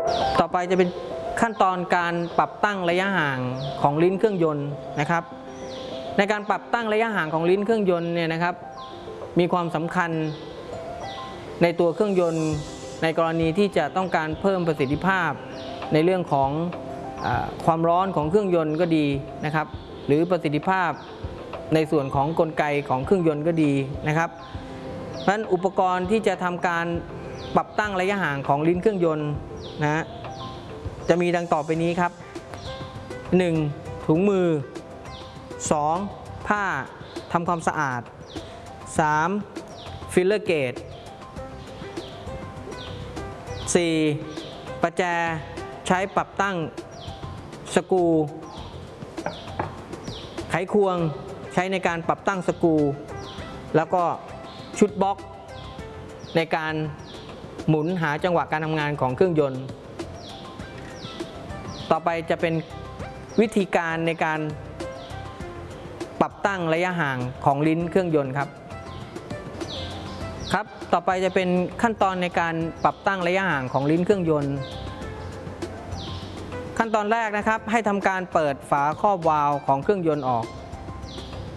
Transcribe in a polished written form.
ต่อไปจะเป็นขั้นตอนการปรับตั้งระยะห่างของลิ้นเครื่องยนต์นะครับในการปรับตั้งระยะห่างของลิ้นเครื่องยนต์เนี่ยนะครับมีความสำคัญในตัวเครื่องยนต์ในกรณีที่จะต้องการเพิ่มประสิทธิภาพในเรื่องของความร้อนของเครื่องยนต์ก็ดีนะครับหรือประสิทธิภาพในส่วนของกลไกของเครื่องยนต์ก็ดีนะครับเพราะฉะนั้นอุปกรณ์ที่จะทำการปรับตั้งระยะห่างของลิ้นเครื่องยนต์นะจะมีดังต่อไปนี้ครับ 1. ถุงมือ 2. ผ้าทำความสะอาด 3. ฟิลเลอร์เกจ 4. ประแจใช้ปรับตั้งสกรูไขควงใช้ในการปรับตั้งสกรูแล้วก็ชุดบล็อกในการหมุนหาจังหวะการทำงานของเครื่องยนต์ต่อไปจะเป็นวิธีการในการปรับตั้งระยะห่างของลิ้นเครื่องยนต์ครับต่อไปจะเป็นขั้นตอนในการปรับตั้งระยะห่างของลิ้นเครื่องยนต์ขั้นตอนแรกนะครับให้ทำการเปิดฝาครอบวาล์วของเครื่องยนต์ออก